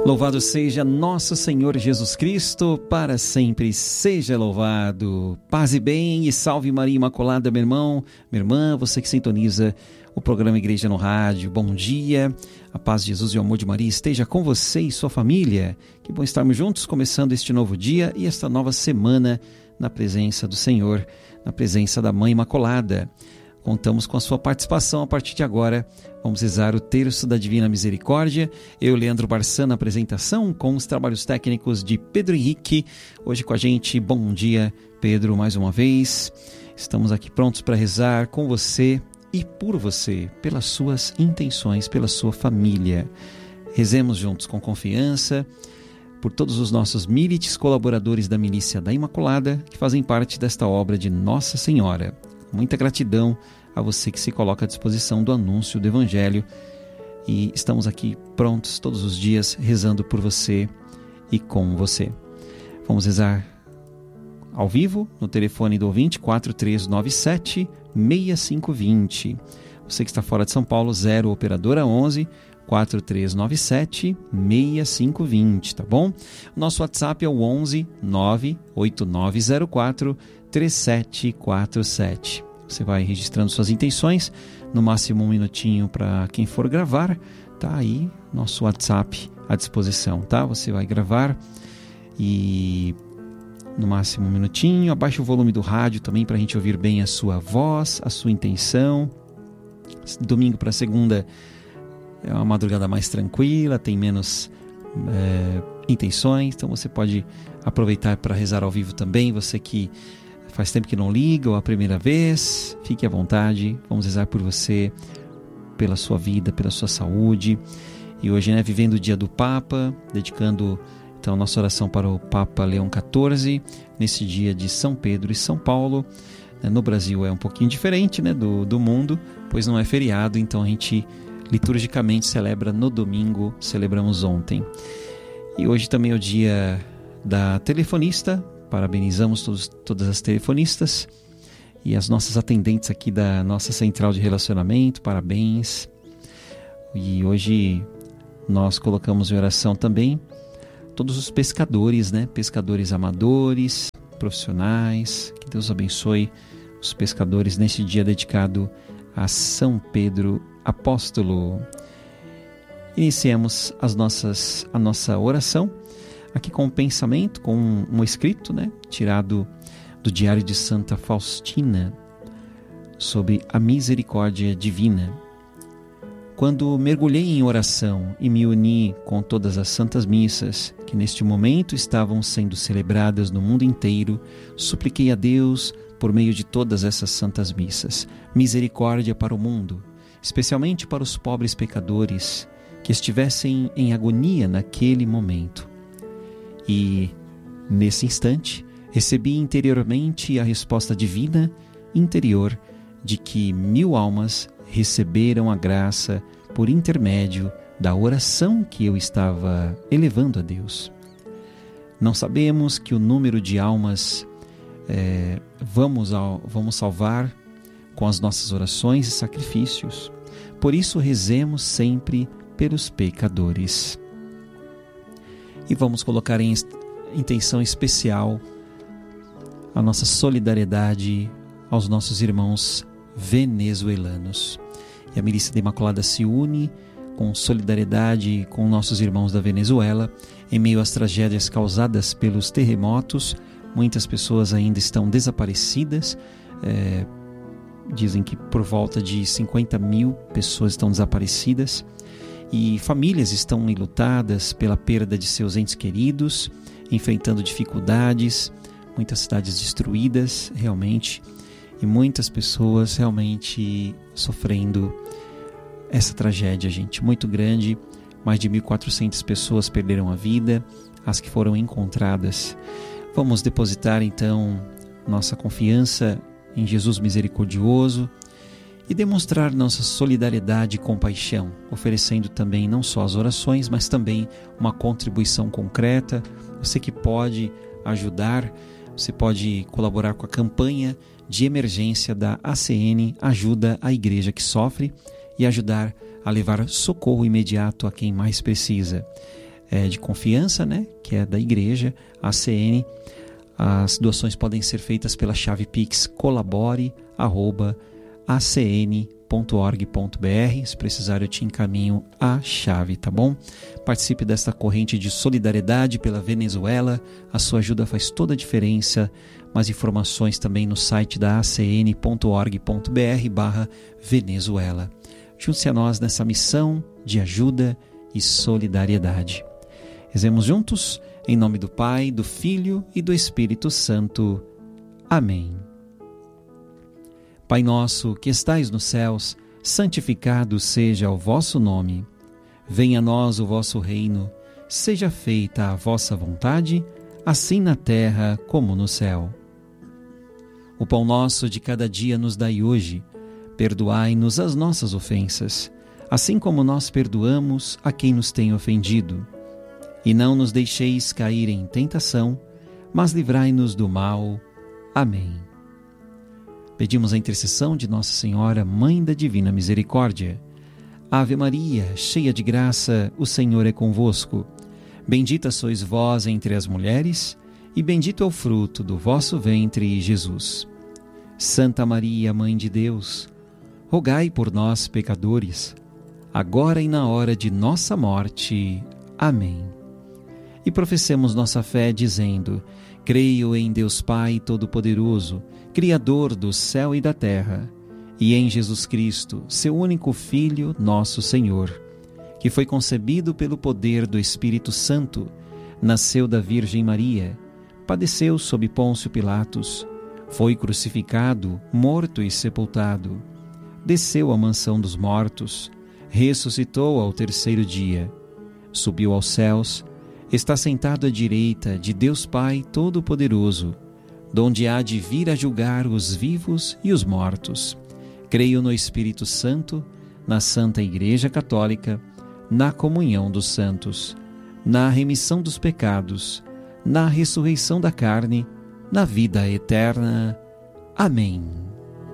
Louvado seja nosso Senhor Jesus Cristo, para sempre seja louvado. Paz e bem e salve Maria Imaculada, meu irmão, minha irmã, você que sintoniza o programa Igreja no Rádio. Bom dia, a paz de Jesus e o amor de Maria esteja com você e sua família. Que bom estarmos juntos, começando este novo dia e esta nova semana na presença do Senhor, na presença da Mãe Imaculada. Contamos com a sua participação a partir de agora. Vamos rezar o terço da Divina Misericórdia. Eu, Leandro Barçan, na apresentação, com os trabalhos técnicos de Pedro Henrique. Hoje com a gente. Bom dia, Pedro, mais uma vez. Estamos aqui prontos para rezar com você e por você, pelas suas intenções, pela sua família. Rezemos juntos com confiança por todos os nossos milites colaboradores da Milícia da Imaculada, que fazem parte desta obra de Nossa Senhora. Muita gratidão a você que se coloca à disposição do anúncio do Evangelho, e estamos aqui prontos todos os dias rezando por você e com você. Vamos rezar ao vivo no telefone do ouvinte 4397-6520. Você que está fora de São Paulo, 0 operadora 11 4397-6520, tá bom? Nosso WhatsApp é o 11 98904 3747. Você vai registrando suas intenções, no máximo 1 minutinho para quem for gravar, tá aí nosso WhatsApp à disposição, tá? Você vai gravar e no máximo 1 minutinho, abaixa o volume do rádio também para a gente ouvir bem a sua voz, a sua intenção. Domingo para segunda é uma madrugada mais tranquila, tem menos intenções, então você pode aproveitar para rezar ao vivo também. Você que faz tempo que não liga ou a primeira vez, fique à vontade, vamos rezar por você, pela sua vida, pela sua saúde. E hoje, vivendo o dia do Papa, dedicando então nossa oração para o Papa Leão XIV, nesse dia de São Pedro e São Paulo. No Brasil é um pouquinho diferente do mundo, pois não é feriado, então a gente liturgicamente celebra no domingo, celebramos ontem. E hoje também é o dia da telefonista. Parabenizamos todas as telefonistas e as nossas atendentes aqui da nossa central de relacionamento, parabéns. E hoje nós colocamos em oração também todos os pescadores, pescadores amadores, profissionais. Que Deus abençoe os pescadores neste dia dedicado a São Pedro Apóstolo. Iniciemos a nossa oração aqui com um pensamento, com um escrito, tirado do Diário de Santa Faustina, sobre a misericórdia divina. Quando mergulhei em oração e me uni com todas as santas missas que neste momento estavam sendo celebradas no mundo inteiro, supliquei a Deus, por meio de todas essas santas missas, misericórdia para o mundo, especialmente para os pobres pecadores que estivessem em agonia naquele momento. E, nesse instante, recebi interiormente a resposta divina interior de que 1000 almas receberam a graça por intermédio da oração que eu estava elevando a Deus. Não sabemos que o número de almas vamos salvar com as nossas orações e sacrifícios. Por isso, rezemos sempre pelos pecadores. E vamos colocar em intenção especial a nossa solidariedade aos nossos irmãos venezuelanos. E a Milícia da Imaculada se une com solidariedade com nossos irmãos da Venezuela em meio às tragédias causadas pelos terremotos. Muitas pessoas ainda estão desaparecidas. Dizem que por volta de 50.000 pessoas estão desaparecidas. E famílias estão enlutadas pela perda de seus entes queridos, enfrentando dificuldades, muitas cidades destruídas realmente, e muitas pessoas realmente sofrendo essa tragédia, gente, muito grande. Mais de 1.400 pessoas perderam a vida, as que foram encontradas. Vamos depositar então nossa confiança em Jesus misericordioso e demonstrar nossa solidariedade e compaixão, oferecendo também não só as orações, mas também uma contribuição concreta. Você que pode ajudar, você pode colaborar com a campanha de emergência da ACN Ajuda a Igreja que Sofre e ajudar a levar socorro imediato a quem mais precisa. de confiança, né, que é da igreja, ACN. As doações podem ser feitas pela chave Pix colabore@acn.org.br. Se precisar, eu te encaminho a chave, tá bom? Participe desta corrente de solidariedade pela Venezuela. A sua ajuda faz toda a diferença. Mais informações também no site da acn.org.br/Venezuela. Junte-se a nós nessa missão de ajuda e solidariedade. Rezemos juntos, em nome do Pai, do Filho e do Espírito Santo. Amém. Pai nosso, que estais nos céus, santificado seja o vosso nome. Venha a nós o vosso reino. Seja feita a vossa vontade, assim na terra como no céu. O pão nosso de cada dia nos dai hoje. Perdoai-nos as nossas ofensas, assim como nós perdoamos a quem nos tem ofendido. E não nos deixeis cair em tentação, mas livrai-nos do mal. Amém. Pedimos a intercessão de Nossa Senhora, Mãe da Divina Misericórdia. Ave Maria, cheia de graça, o Senhor é convosco. Bendita sois vós entre as mulheres, e bendito é o fruto do vosso ventre, Jesus. Santa Maria, Mãe de Deus, rogai por nós, pecadores, agora e na hora de nossa morte. Amém. E professemos nossa fé dizendo: creio em Deus Pai Todo-Poderoso, Criador do céu e da terra, e em Jesus Cristo, seu único Filho, nosso Senhor, que foi concebido pelo poder do Espírito Santo, nasceu da Virgem Maria, padeceu sob Pôncio Pilatos, foi crucificado, morto e sepultado, desceu à mansão dos mortos, ressuscitou ao terceiro dia, subiu aos céus, está sentado à direita de Deus Pai Todo-Poderoso, donde há de vir a julgar os vivos e os mortos. Creio no Espírito Santo, na Santa Igreja Católica, na comunhão dos santos, na remissão dos pecados, na ressurreição da carne, na vida eterna. Amém.